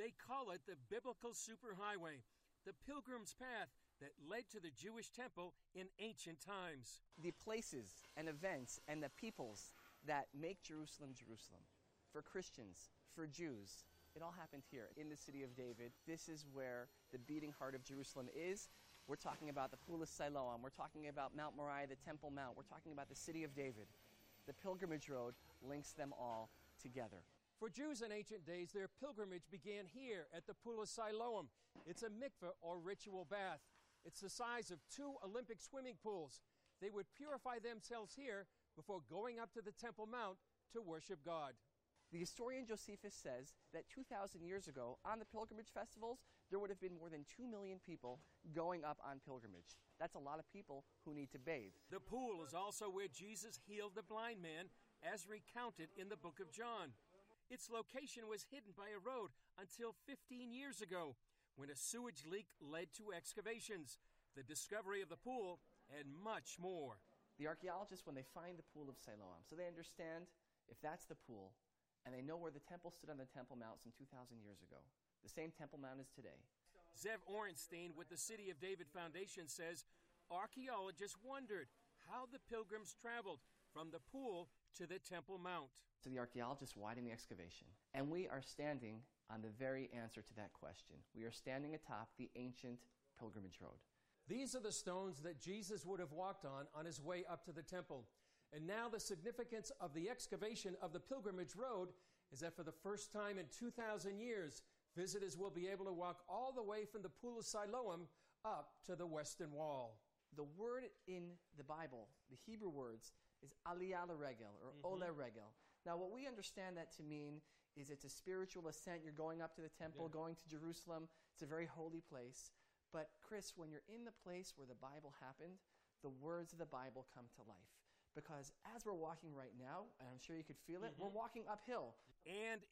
They call it the biblical superhighway, the pilgrim's path that led to the Jewish temple in ancient times. The places and events and the peoples that make Jerusalem, Jerusalem. For Christians, for Jews, it all happened here in the city of David. This is where the beating heart of Jerusalem is. We're talking about the Pool of Siloam. We're talking about Mount Moriah, the Temple Mount. We're talking about the city of David. The pilgrimage road links them all together. For Jews in ancient days, their pilgrimage began here at the Pool of Siloam. It's a mikveh or ritual bath. It's the size of 2 Olympic swimming pools. They would purify themselves here before going up to the Temple Mount to worship God. The historian Josephus says that 2,000 years ago, on the pilgrimage festivals, there would have been more than 2 million people going up on pilgrimage. That's a lot of people who need to bathe. The pool is also where Jesus healed the blind man, as recounted in the book of John. Its location was hidden by a road until 15 years ago, when a sewage leak led to excavations, the discovery of the pool, and much more. The archaeologists, when they find the Pool of Siloam, so they understand if that's the pool, and they know where the temple stood on the Temple Mount some 2,000 years ago, the same Temple Mount as today. Zev Orenstein with the City of David Foundation says archaeologists wondered how the pilgrims traveled from the pool to the Temple Mount. So the archaeologists widened the excavation, and we are standing on the very answer to that question. We are standing atop the ancient pilgrimage road. These are the stones that Jesus would have walked on his way up to the temple. And now the significance of the excavation of the pilgrimage road is that for the first time in 2,000 years, visitors will be able to walk all the way from the Pool of Siloam up to the Western Wall. The word in the Bible, the Hebrew words, is aliyah l'regel, or ole regel. Now, what we understand that to mean is it's a spiritual ascent. You're going up to the temple, going to Jerusalem. It's a very holy place. But, Chris, when you're in the place where the Bible happened, the words of the Bible come to life. Because as we're walking right now, and I'm sure you could feel it, we're walking uphill. And